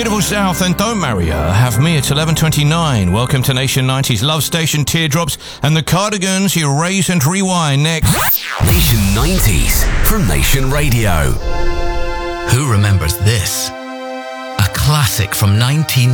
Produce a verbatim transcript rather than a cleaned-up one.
Beautiful South and Don't Marry Her have me at eleven twenty-nine. Welcome to Nation nineties Love Station, Teardrops and the Cardigans. Erase and Rewind next. Nation nineties from Nation Radio. Who remembers this? A classic from nineteen